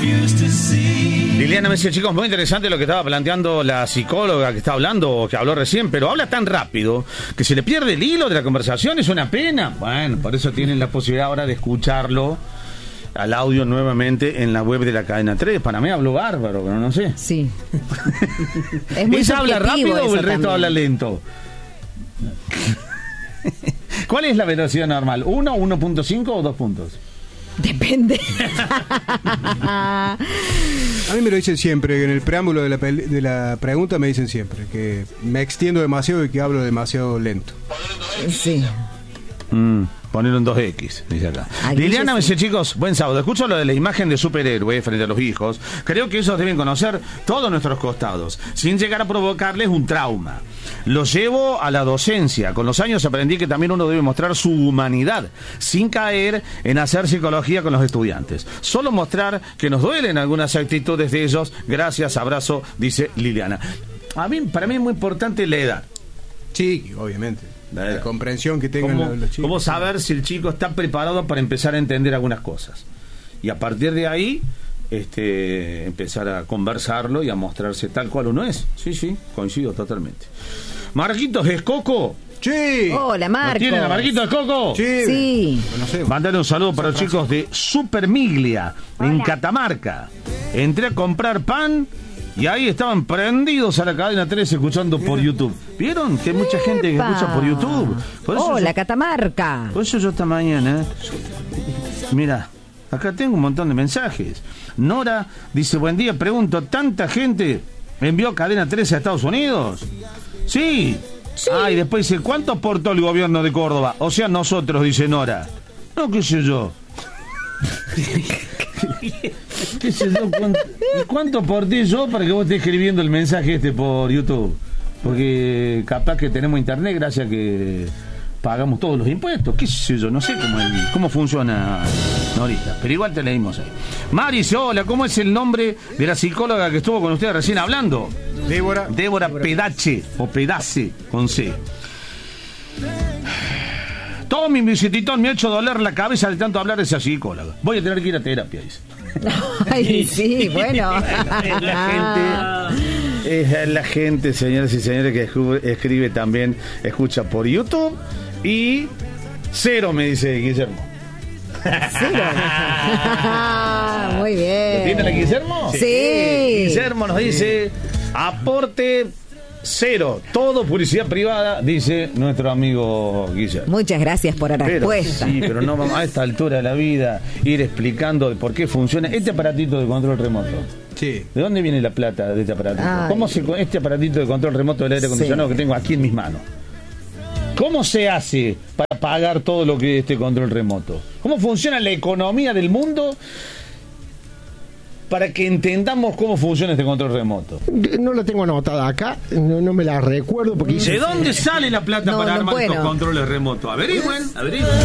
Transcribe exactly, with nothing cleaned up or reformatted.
Liliana me decía, chicos, muy interesante lo que estaba planteando la psicóloga que está hablando, que habló recién, pero habla tan rápido que se le pierde el hilo de la conversación, es una pena. Bueno, por eso tienen la posibilidad ahora de escucharlo al audio nuevamente en la web de la cadena tres. Para mí habló bárbaro, pero no sé. Sí. Es muy ¿Ella habla rápido o el resto también habla lento? ¿Cuál es la velocidad normal? ¿uno, uno punto cinco o dos puntos? Depende. A mí me lo dicen siempre, en el preámbulo de la, de la pregunta me dicen siempre que me extiendo demasiado y que hablo demasiado lento. Sí. Mm, ponieron dos equis, dice acá. Aquí Liliana me dice, chicos, buen sábado. Escucho lo de la imagen de superhéroe frente a los hijos. Creo que ellos deben conocer todos nuestros costados, sin llegar a provocarles un trauma. Lo llevo a la docencia. Con los años aprendí que también uno debe mostrar su humanidad, sin caer en hacer psicología con los estudiantes. Solo mostrar que nos duelen algunas actitudes de ellos. Gracias, abrazo, dice Liliana. A mí, para mí es muy importante la edad. Sí, obviamente. La, la comprensión que tengan ¿Cómo, los, los chicos. ¿Cómo saber si el chico está preparado para empezar a entender algunas cosas? Y a partir de ahí, este, empezar a conversarlo y a mostrarse tal cual uno es. Sí, sí, coincido totalmente. Marquitos, ¿es Coco? Sí. Hola, Marcos. ¿Tienen a Marquitos, es Coco? Sí. Sí. Mándale un saludo para los chicos de Super Miglia, en Catamarca. Entré a comprar pan y ahí estaban prendidos a la cadena tres escuchando por YouTube. ¿Vieron? Que hay mucha gente que escucha por YouTube. Por eso Hola, yo, Catamarca. Por eso yo esta mañana, mira, acá tengo un montón de mensajes. Nora dice, buen día, pregunto, ¿tanta gente envió cadena tres a Estados Unidos? Sí. Sí. Ah, y después dice, ¿cuánto aportó el gobierno de Córdoba? O sea, nosotros, dice Nora. No, qué sé yo. ¿Qué sé yo? ¿Cuánto, ¿Cuánto aporté yo para que vos estés escribiendo el mensaje este por YouTube? Porque capaz que tenemos internet gracias a que pagamos todos los impuestos. ¿Qué sé yo? No sé cómo, es, cómo funciona, Norita. Pero igual te leímos ahí. Maris, hola, ¿cómo es el nombre de la psicóloga que estuvo con usted recién hablando? Débora. Débora Pedache, o Pedace, con C. Todo mi visititón me ha hecho doler la cabeza de tanto hablar de esa psicóloga. Voy a tener que ir a terapia, dice. Ay, sí, bueno. Es la gente, es la gente, señoras y señores, que escribe también, escucha por YouTube. Y cero, me dice Guillermo. Cero. Muy bien. ¿Lo tiene la Guillermo? Sí. Guillermo nos dice, aporte cero, todo publicidad privada, dice nuestro amigo Guillermo. Muchas gracias por la respuesta. Pero, sí, pero no vamos a esta altura de la vida ir explicando de por qué funciona este aparatito de control remoto. Sí. ¿De dónde viene la plata de este aparatito? Ay. ¿Cómo se este aparatito de control remoto del aire acondicionado sí. que tengo aquí en mis manos? ¿Cómo se hace para pagar todo lo que es este control remoto? ¿Cómo funciona la economía del mundo para que entendamos cómo funciona este control remoto? No la tengo anotada acá, no, no me la recuerdo porque... ¿De dónde sale la plata no, para no armar bueno. estos controles remotos? Averigüen, averigüen.